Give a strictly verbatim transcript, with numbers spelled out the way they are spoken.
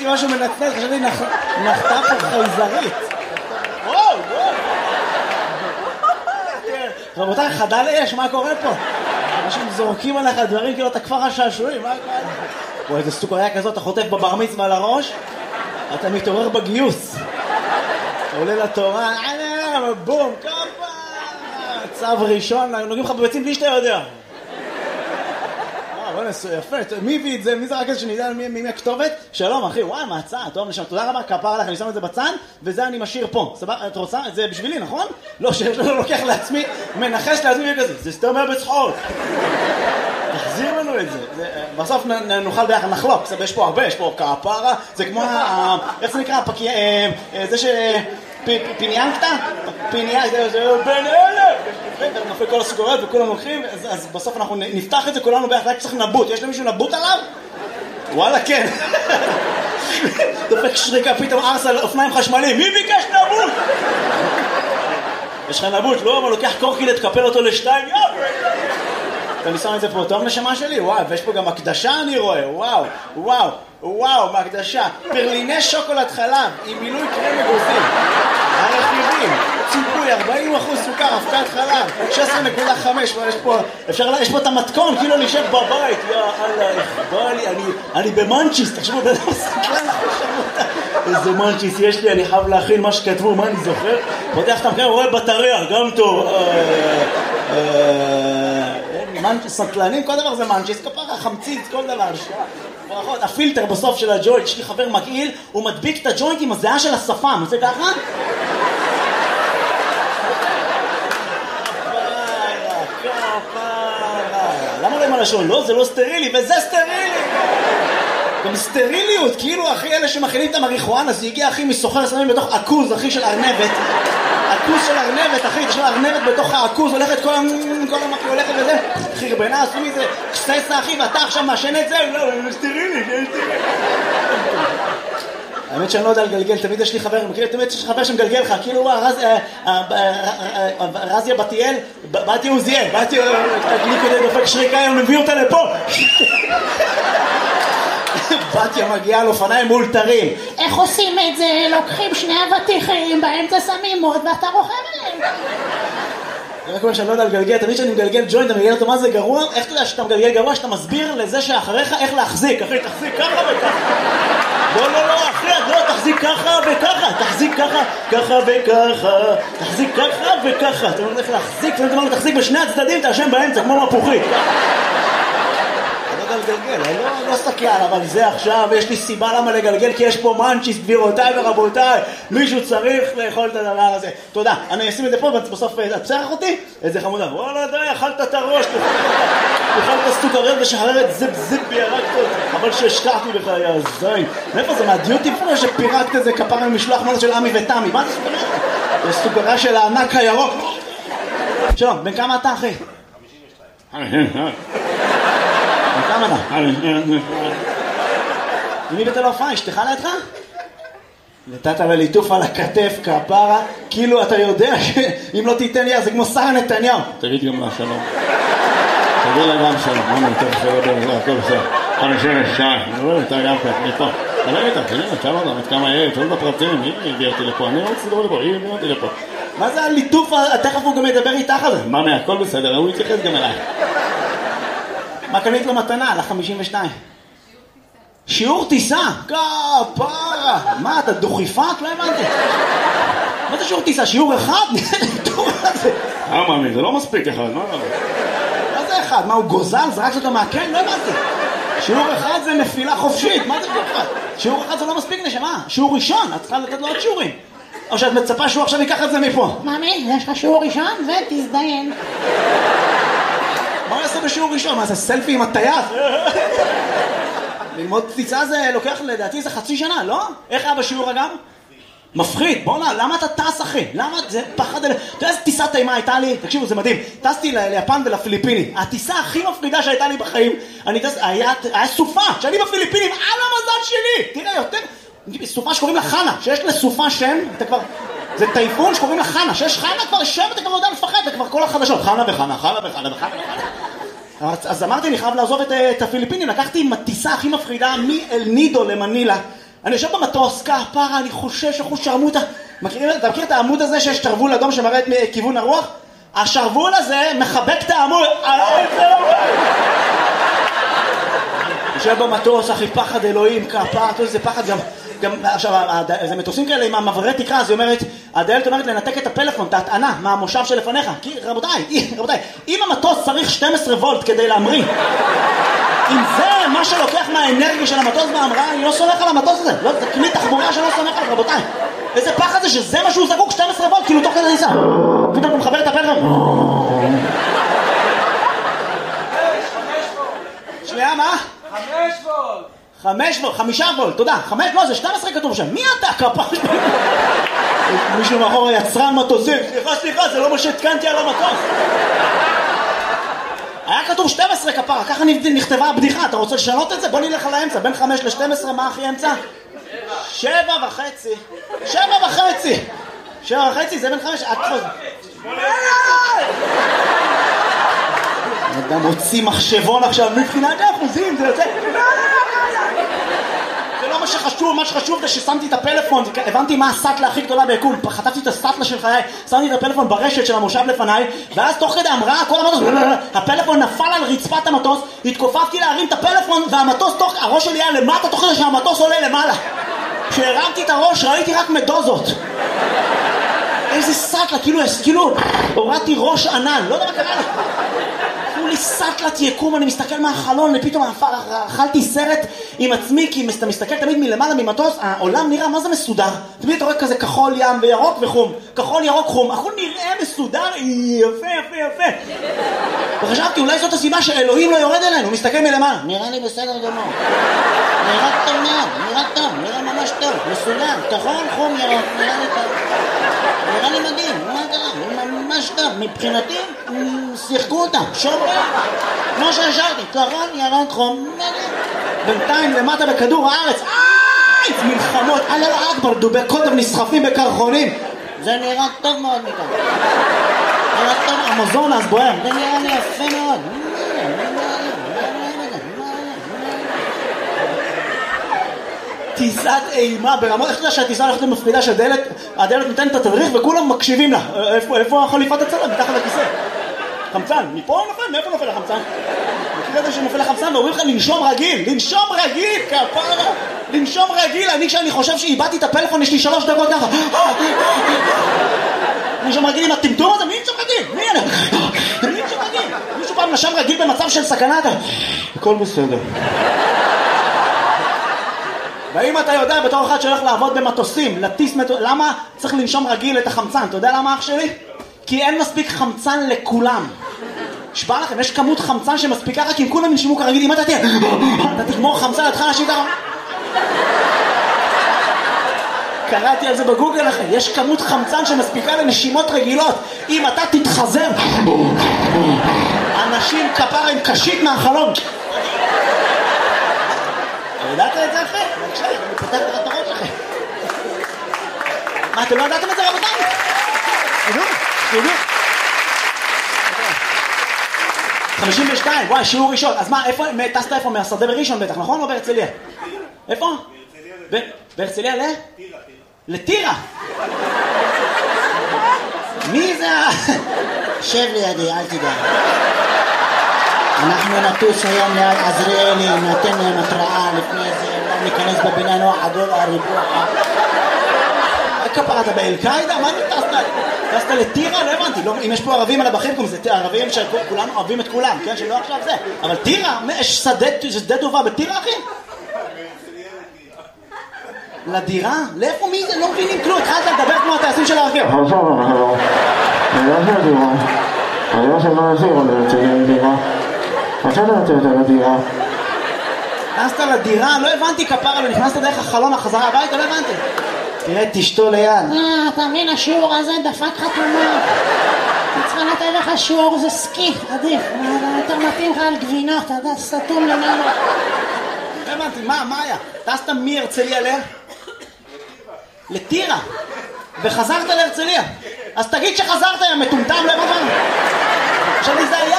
משהו מנצנץ, חשבתי נחתה פה חייזרית. וואו, וואו. רבותיי, חדל אש, מה קורה פה? אנשים זורקים עליך דברים כאילו אתה כפר השעשועים, מה קורה? וואי, איזה סוכריה כזאת, אתה חוטף בבר מצווה על הראש, אתה מתעורר בגיוס. אתה עולה לתורה, בום, כפה, צו ראשון, נוגעים לך בביצים בלי שאתה יודע. יפה, מי הביא את זה? מי זה רק איזה שנדע מי הכתובת? שלום אחי, וואי, מעצה, טוב נשם, תודה רבה, כפר עליך, אני שם את זה בצד, וזה אני משאיר פה. סבבה, את רוצה? זה בשבילי, נכון? לא, שיש לו לוקח לעצמי, מנחש לעצמי כזה, זה סתם היה בצחוק. תחזיר לנו את זה. בסוף נוכל ביחד, נחלוק, יש פה הרבה, יש פה כפרה, זה כמו, איך זה נקרא? זה ש... פיניאנקטה? פיניאנקטה, זה בן אלף! נופל כל הסוכריות וכולם לוקחים, אז בסוף אנחנו נפתח את זה כולנו ביחד, רק צריך נבוט. יש למישהו נבוט עליו? וואלה, כן. דופק שריקה, פתאום ארס על אופניים חשמליים. מי ביקש נבוט? יש לך נבוט, לא? אבל לוקח קורקילט, תקפל אותו לשתיים, יאב! אתה ניסה את זה פה טוב נשמה שלי? וואו, ויש פה גם הקדשה אני רואה, וואו, וואו, וואו, מהקדשה. פרליני שוקולד חלב עם מילוי קרם אגוזים. הרכיבים, ציפוי, ארבעים אחוז סוכר, אבקת חלב, שש עשרה נקודה חמש, יש פה, אפשר, יש פה את המתכון, כאילו להישב בבית, יא אללה, בא לי, אני, אני במנצ'יס, תחשבו, בן אדם סקלן, איזה מנצ'יס יש לי, אני חייב להכין מה שכתבו, מה אני זוכר? פותח את המקרה, רואה בטריה, גם טוב, סטלנים, כל דבר זה מנצ'יס, כפרה, חמציץ, כל דבר, ברכות, הפילטר בסוף של הג'וינט, יש לי חבר מגעיל, הוא מדביק את הג'וינט עם הזיעה של השפם, זה ככה? למה לא עם הלשון? לא, זה לא סטרילי, וזה סטרילי! גם סטריליות, כאילו אחי אלה שמכינים את המריחואנה, זה הגיע אחי מסוחר סמים בתוך עכוז, אחי של ארנבת. עכוז של ארנבת, אחי, יש לו ארנבת בתוך העכוז, הולכת כל המקרה, הולכת וזה. חרבנה, עשו מזה, קססה אחי, ואתה עכשיו מאשן את זה? לא, זה סטרילי, זה סטרילי. האמת שאני לא יודע לגלגל, תמיד יש לי חבר, תמיד יש לי חבר שמגלגל לך, כאילו רזיה בתיאל, באתי עוזיאל, באתי כדי דופק שריקה, אני מביא אותה לפה. בתיה מגיעה על אופניים מאולתרים. איך עושים את זה? לוקחים שני אבטיחים, באמצע שמים מוד ואתה רוכב עליהם. זה רק אומר שאני לא יודע לגלגל, תמיד שאני מגלגל ג'וינט, אתה מגלגל אותו מה זה גרוע? איך אתה יודע שאתה מגלגל גרוע? שאתה מסביר לזה שאחריך איך להחזיק. אחי, תחזיק ככה וככה. לא, לא, לא, אחי, לא, תחזיק ככה וככה. תחזיק ככה, ככה וככה. תחזיק ככה וככה. אתה אומר איך להחזיק, ואתה אומר תחזיק בשני הצדדים, תאשם באמצע, כמו מפוחית. לגלגל, אני לא, לא סקלן, אבל זה עכשיו, יש לי סיבה למה לגלגל, כי יש פה מנצ'יס, גבירותיי ורבותיי, מישהו צריך לאכול את הדבר הזה. תודה, אני אשים את זה פה, בסוף את צרח אותי, איזה חמודה, וואלה די, אכלת את הראש, אכלת סוכריות ושחררת זיפ זיפ בירקת, אבל שהשקעתי בך, יא זין. מאיפה זה, מהדיוטי פרו שפירקת איזה כפרה ממשלוח מנות של עמי ותמי, מה זה סוכריה? זה סוכריה של הענק הירוק. שלום, בן כמה אתה אחי? חמישים ושתיים. כמה אתה? מי בתל אופיים? אשתך לידך? נתת לה ליטוף על הכתף, כפרה, כאילו אתה יודע שאם לא תיתן לי, זה כמו שרה נתניהו. תגיד גם לה שלום. תגיד לה גם שלום. מה נותן שלום בזה, הכל בסדר. חמישים ושתיים. אני רואה אותה גם כאן, מפה. תלם איתה, תלם, תשאל אותה, מת כמה יהיה, תשאל בפרטים, היא הביאה אותי לפה, אני לא רוצה לדבר לפה, היא הביאה אותי לפה. מה זה הליטוף? תכף הוא גם ידבר איתך על זה. מה, הכל בסדר, הוא יתייחס גם אליי. מה קנית לו מתנה? על ה-חמישים ושתיים. שיעור טיסה? כפרה! מה, אתה דוכיפת? לא הבנתי. מה זה שיעור טיסה? שיעור אחד? אה, מאמי, זה לא מספיק אחד, מה? מה זה אחד? מה, הוא גוזל? זרק אותו מהקן? לא הבנתי. שיעור אחד זה נפילה חופשית. מה זה שיעור אחד? שיעור אחד זה לא מספיק נשמה. שיעור ראשון, את צריכה לתת לו עוד שיעורים. או שאת מצפה שהוא עכשיו ייקח את זה מפה. מאמי, יש לך שיעור ראשון ותזדיין. מה הוא יעשה בשיעור ראשון? מה זה סלפי עם הטייס? ללמוד טיסה זה לוקח לדעתי זה חצי שנה, לא? איך היה בשיעור אגב? מפחיד, בוא נע, למה אתה טס אחי? למה זה פחד אלה? אתה יודע איזה טיסה טעימה הייתה לי? תקשיבו, זה מדהים. טסתי ליפן ולפיליפינים. הטיסה הכי מפחידה שהייתה לי בחיים, אני טס, היה, היה סופה, שאני בפיליפינים, על המזל שלי! תראה, יותר, סופה שקוראים לה חנה, שיש לה סופה שם, אתה כבר... זה טייפון שקוראים לה חנה, שיש חנה כבר שם, אתה כבר יודע לפחד, זה כבר כל החדשות, חנה וחנה, חנה וחנה וחנה וחנה. אז אמרתי, אני חייב לעזוב את, את הפיליפינים, לקחתי עם הטיסה הכי מפחידה מאל נידו למנילה, אני יושב במטוס, כפרה, אני חושש, אחוז שרמוטה. מכירים, אתה מכיר את העמוד הזה שיש שרוול אדום שמראה את כיוון הרוח? השרוול הזה מחבק את העמוד. יושב במטוס, אחי, פחד אלוהים, כפרה, זה פחד גם... גם, עכשיו, זה מטוסים כאלה עם המעברי תקרה, אז היא אומרת, הדיילת אומרת לנתק את הפלאפון, את ההטענה, מהמושב שלפניך. כי, רבותיי, רבותיי, אם המטוס צריך שתים עשרה וולט כדי להמריא, אם זה מה שלוקח מהאנרגיה של המטוס בהמראה, אני לא סומך על המטוס הזה. לא, זה כלי תחבורה שלא סומך על, רבותיי. איזה פחד זה שזה מה שהוא זקוק, שתים עשרה וולט, כאילו תוך כדי ניסה. פתאום הוא מחבר את הפלאפון. שנייה, מה? חמש וולט. חמש וולט, חמישה וולט, תודה. חמש, לא, זה שתים עשרה כתוב שם. מי אתה, כפר? מישהו מאחור היצרן מטוסים. סליחה, סליחה, זה לא מה שהתקנתי על המטוס. היה כתוב שתים עשרה כפרה, ככה נכתבה הבדיחה. אתה רוצה לשנות את זה? בוא נלך על האמצע. בין חמש ל-שתים עשרה, מה הכי אמצע? שבע וחצי. שבע וחצי. שבע וחצי, זה בין חמש... אדם הוציא מחשבון עכשיו, מבחינת האחוזים, זה יוצא... זה לא מה שחשוב, מה שחשוב זה ששמתי את הפלאפון, הבנתי מה הסטלה הכי גדולה ביקום, חטפתי את הסטלה של חיי, שמתי את הפלאפון ברשת של המושב לפניי, ואז תוך כדי המראה, כל המטוס, הפלאפון נפל על רצפת המטוס, התכופפתי להרים את הפלאפון, והמטוס תוך, הראש שלי היה למטה, תוך כדי שהמטוס עולה למעלה. כשהרמתי את הראש, ראיתי רק מדוזות. איזה סטלה, כאילו, כאילו, הורדתי ראש ענן, לא יודע מה קרה לי. לי סטלת יקום, אני מסתכל מהחלון, ופתאום אכלתי סרט עם עצמי, כי אתה מסתכל תמיד מלמעלה ממטוס, העולם נראה מה זה מסודר. תמיד אתה רואה כזה כחול ים וירוק וחום, כחול ירוק חום, הכל נראה מסודר, יפה יפה יפה. וחשבתי, אולי זאת הסיבה שאלוהים לא יורד אלינו, הוא מסתכל מלמעלה. נראה לי בסדר גמור. נראה טוב מאוד, נראה טוב, נראה ממש טוב, מסודר, כחול, חום, ירוק, נראה לי טוב. נראה לי מדהים, מה קרה? ממש טוב, מבחינתי, שיחקו אותם, שומרים, כמו שהשארתי, כחול, ירוק, חום, בינתיים למטה בכדור הארץ, איי, מלחמות, אללה אכבר, דובי קוטב נסחפים בקרחונים, זה נראה טוב מאוד מכאן, נראה טוב, המזונס בוער, זה נראה לי יפה מאוד, טיסת אימה ברמות, איך אתה יודע שהטיסה הולכת למפחידה שהדלת, הדלת נותנת את התדריך וכולם מקשיבים לה. איפה, איפה החליפת הצלם? מתחת לכיסא. חמצן, מפה נופל? מאיפה נופל החמצן? מכיר את זה שנופל החמצן ואומרים לך לנשום רגיל, לנשום רגיל, כפרה, לנשום רגיל. אני כשאני חושב שאיבדתי את הפלאפון, יש לי שלוש דקות ככה. לנשום רגיל עם הטמטום הזה, מי נשום רגיל? מי אני? מי נשום רגיל? מישהו פעם נשם רגיל במצב של סכנה? הכל בסדר. ואם אתה יודע בתור אחד שהולך לעבוד במטוסים, לטיס מטוס, למה צריך לנשום רגיל את החמצן? אתה יודע למה אח שלי? כי אין מספיק חמצן לכולם. שבא לכם, יש כמות חמצן שמספיקה רק אם כולם ינשמו כרגיל. אם אתה תהיה, אתה תגמור חמצן, אתה תחל להשאיר את הרם. קראתי על זה בגוגל לכם, יש כמות חמצן שמספיקה לנשימות רגילות. אם אתה תתחזר, אנשים כפרה עם קשית מהחלום. ידעת את זה אחרי? בבקשה, אני פותח לך את הראש לכם. מה, אתם לא ידעתם את זה רבותיי? תדעו, תדעו. חמישים ושתיים, וואי, שיעור ראשון. אז מה, איפה, טסת איפה? מהשדה בראשון בטח, נכון? או בהרצליה? איפה? בהרצליה ל? טירה. לטירה? מי זה ה... שב לידי, אל תדע. אנחנו נטוס היום ליד עזריאלי, נתן להם התראה לפני זה, לא ניכנס בבניין, לא עדול, הריבוע. כפרה, אתה באל-קאידה? מה אתה טסת? טסת לטירה? לא הבנתי. אם יש פה ערבים על הבחים, זה ערבים שכולנו אוהבים את כולם, כן? שלא עכשיו זה. אבל טירה? יש שדה טובה בטירה, אחי? לדירה? לאיפה מי זה? לא מבינים כלום. התחלת לדבר כמו הטייסים של הרכב. עכשיו אנחנו, אני לא של דירה. אני לא של מה נשאיר, אני רוצה לדירה. עכשיו אתה רוצה יותר לדירה. נכנסת לדירה? לא הבנתי כפרה, נכנסת דרך החלון החזרה הביתה, לא הבנתי. תראה, תשתו ליד. אה, אתה מבין, השיעור הזה דפק חתומה. אני צריכה לתת לך שיעור, זה סקי, עדיף. יותר מתאים לך על גבינות, אתה יודע, סתום למעלה. לא הבנתי, מה, מה היה? טסת מהרצליה ל? לטירה. וחזרת להרצליה. אז תגיד שחזרת, יא מטומטם, לא הבנתי. עכשיו זה היה